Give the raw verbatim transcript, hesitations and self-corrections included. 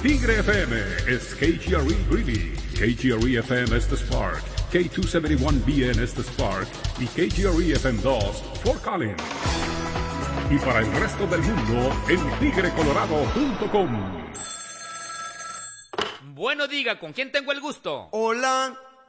Tigre F M es K G R E Greeley, K G R E F M es The Spark, K doscientos setenta y uno B N es The Spark y K G R E F M dos Fort Collins. Y para el resto del mundo en tigre colorado punto com. Bueno, diga, ¿con quién tengo el gusto? Hola,